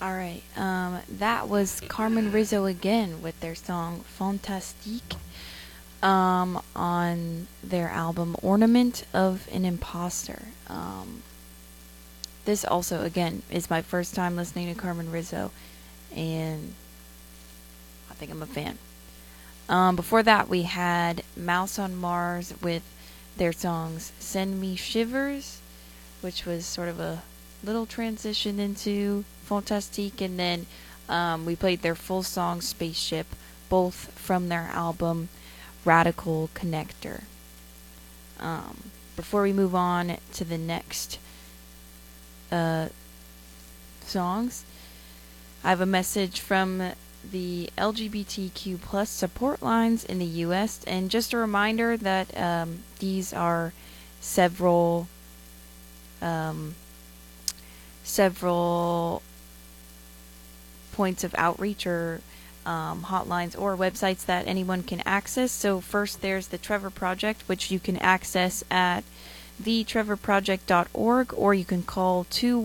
Alright, that was Carmen Rizzo again with their song Fantastique on their album Ornament of an Imposter. This also, again, is my first time listening to Carmen Rizzo, and I think I'm a fan. Before that, we had Mouse on Mars with their songs Send Me Shivers, which was sort of a little transition into Fantastique, and then we played their full song Spaceship, both from their album Radical Connector. Before we move on to the next songs, I have a message from the LGBTQ plus support lines in the U.S. and just a reminder that these are several points of outreach or hotlines or websites that anyone can access. So first there's the Trevor Project, which you can access at thetrevorproject.org, or you can call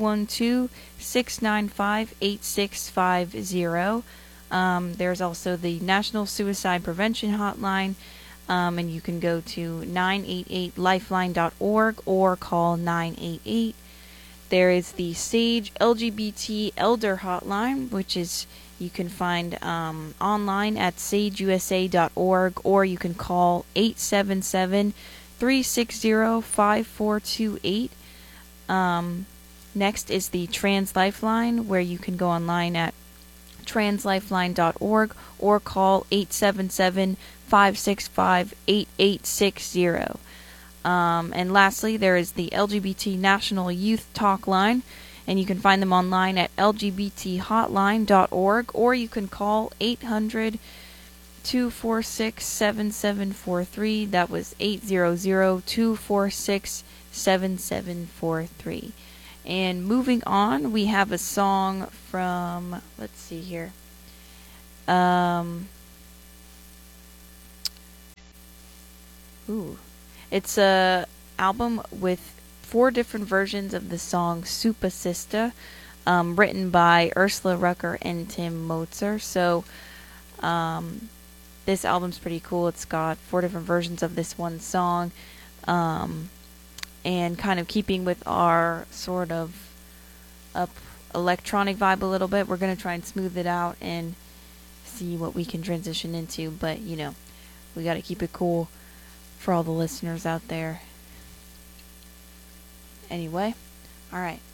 212-695-8650. There's also the National Suicide Prevention Hotline, and you can go to 988lifeline.org or call 988. There is the Sage LGBT Elder Hotline, which is you can find online at sageusa.org, or you can call 877-360-5428. Next is the Trans Lifeline, where you can go online at translifeline.org or call 877-565-8860. And lastly, there is the LGBT National Youth Talk Line, and you can find them online at lgbthotline.org, or you can call 800-246-7743. That was 800-246-7743. And moving on, we have a song from, let's see here. It's a album with 4 different versions of the song Supa Sista, written by Ursula Rucker and Tim Motzer. So, this album's pretty cool. It's got 4 different versions of this one song. And kind of keeping with our sort of up electronic vibe a little bit, we're going to try and smooth it out and see what we can transition into. But, you know, we got to keep it cool for all the listeners out there. Anyway, alright.